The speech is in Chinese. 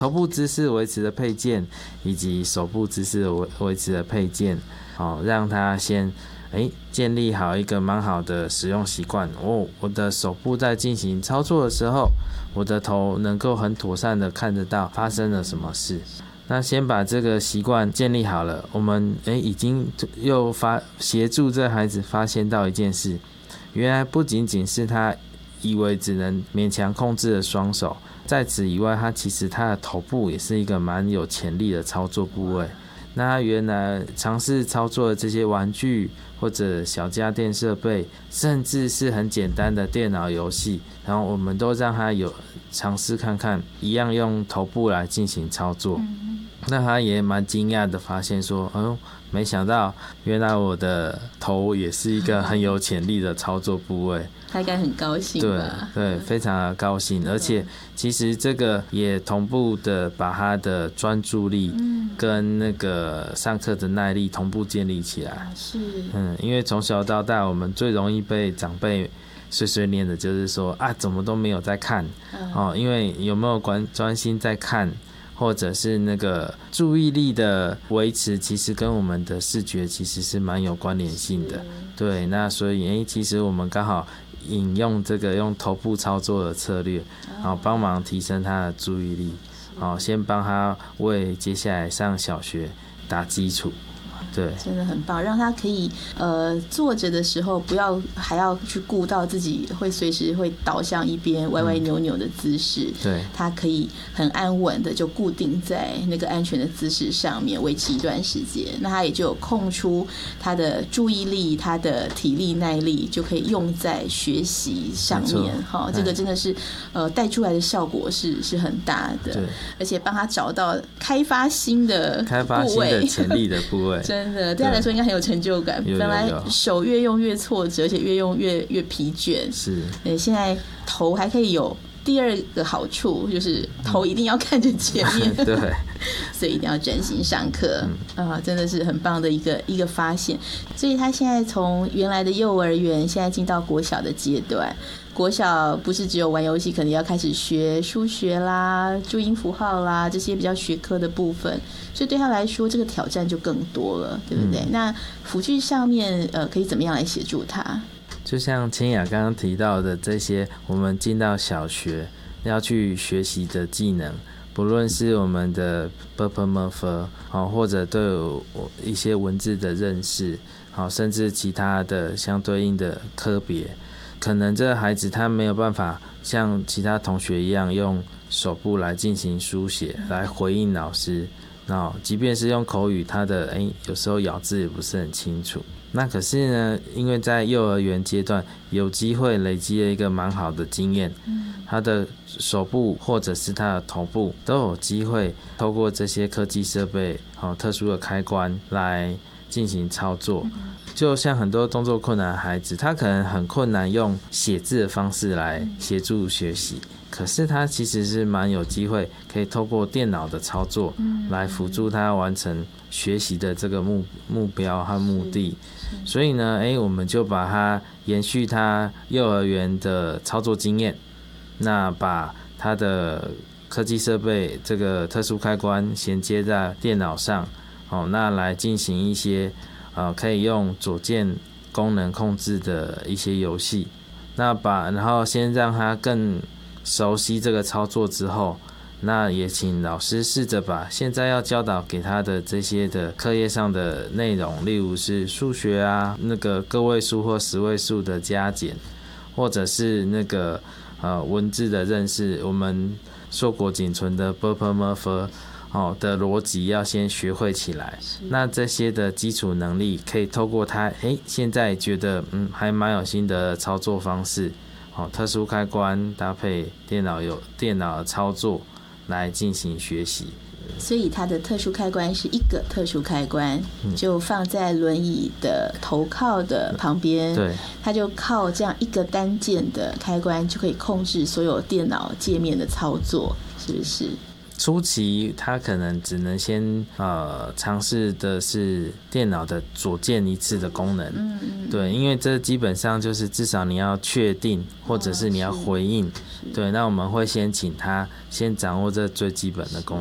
头部姿势维持的配件以及手部姿势维持的配件，让他先建立好一个蛮好的使用习惯。我的手部在进行操作的时候，我的头能够很妥善的看得到发生了什么事。那先把这个习惯建立好了，我们已经又协助这孩子发现到一件事，原来不仅仅是他以为只能勉强控制的双手，在此以外，他的头部也是一个蛮有潜力的操作部位。那他原来尝试操作的这些玩具或者小家电设备，甚至是很简单的电脑游戏，然后我们都让他有尝试看看，一样用头部来进行操作。那他也蛮惊讶的发现说，没想到原来我的头也是一个很有潜力的操作部位。 他应该很高兴吧？ 对，非常的高兴，而且其实这个也同步的把他的专注力跟那个上课的耐力同步建立起来。 是， 因为从小到大，我们最容易被长辈碎碎念的就是说怎么都没有在看，因为有没有专心在看，或者是那个注意力的维持，其实跟我们的视觉其实是蛮有关联性的。对，那所以其实我们刚好引用这个用头部操作的策略，帮忙提升他的注意力，先帮他为接下来上小学打基础。对， 真的很棒，让他可以坐着的时候还要去顾到自己会随时会倒向一边歪歪扭扭的姿势， 对， 他可以很安稳的就固定在那个安全的姿势上面维持一段时间，那他也就有空出他的注意力，他的体力耐力就可以用在学习上面。这个真的是带出来的效果是很大的，对，而且帮他找到开发新的潜力的部位。 真的对他来说应该很有成就感。本来手越用越挫折，而且越用越疲倦。是，现在头还可以有第二个好处，就是头一定要看着前面。 对， 所以一定要专心上课。真的是很棒的一个发现。所以他现在从原来的幼儿园，现在进到国小的阶段。国小不是只有玩游戏，可能要开始学数学啦、注音符号啦，这些比较学科的部分，所以对他来说这个挑战就更多了，对不对？那辅具上面可以怎么样来协助他？ 就像千雅刚刚提到的这些，我们进到小学要去学习的技能，不论是我们的 //， 或者对一些文字的认识，甚至其他的相对应的科别，可能这个孩子他没有办法像其他同学一样用手部来进行书写来回应老师，即便是用口语，他的有时候咬字也不是很清楚。那可是呢，因为在幼儿园阶段有机会累积了一个蛮好的经验，他的手部或者是他的头部都有机会透过这些科技设备特殊的开关来进行操作。就像很多动作困难的孩子，他可能很困难用写字的方式来协助学习，可是他其实是蛮有机会可以透过电脑的操作来辅助他完成学习的这个目标和目的。所以呢，我们就把他延续他幼儿园的操作经验，那把他的科技设备这个特殊开关衔接在电脑上，那来进行一些可以用左键功能控制的一些游戏。然后先让他更熟悉这个操作之后，那也请老师试着把现在要教导给他的这些的课业上的内容，例如是数学啊，那个个位数或十位数的加减，或者是那个文字的认识，我们硕果仅存的 //的逻辑要先学会起来。那这些的基础能力可以透过他现在觉得还蛮有新的操作方式，特殊开关搭配电脑的操作来进行学习。 所以它的特殊开关是一个特殊开关，就放在轮椅的头靠的旁边，对，它就靠这样一个单键的开关就可以控制所有电脑界面的操作，是不是？ 初期他可能只能先尝试的是电脑的左键一次的功能，对，因为这基本上就是至少你要确定，或者是你要回应，对，那我们会先请他先掌握这最基本的功能。